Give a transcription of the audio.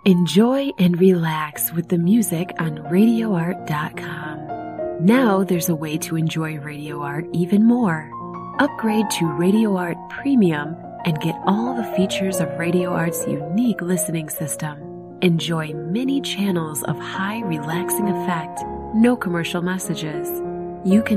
Enjoy and relax with the music on RadioArt.com. Now there's a way to enjoy Radio Art even more. Upgrade to Radio Art Premium and get all the features of Radio Art's unique listening system. Enjoy many channels of high relaxing effect, no commercial messages. You can